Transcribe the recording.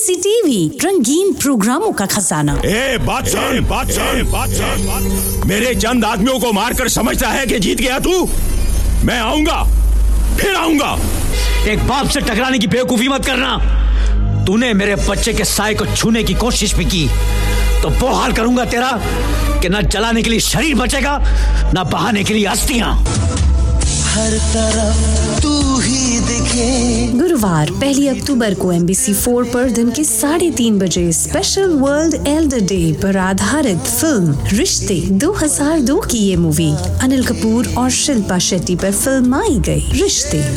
MBC TV, रंगीन प्रोग्रामों का खजाना। बात सुन। मेरे चंद आदमियों को मारकर समझता है कि जीत गया तू? मैं आऊंगा, फिर आऊंगा। एक बाप से टकराने की बेवकूफी मत करना। तूने मेरे बच्चे के साए को छूने की कोशिश भी की तो वो हाल करूंगा तेरा कि न जलाने के लिए शरीर बचेगा, न बहाने के लिए अस्थियां। हर तरफ तू ही दिखे। गुरुवार 1 अक्टूबर को MBC 4 पर दिन के 3:30 बजे स्पेशल वर्ल्ड एल्डर डे पर आधारित फिल्म रिश्ते 2002 की ये मूवी अनिल कपूर और शिल्पा शेट्टी पर फिल्माई गई। रिश्ते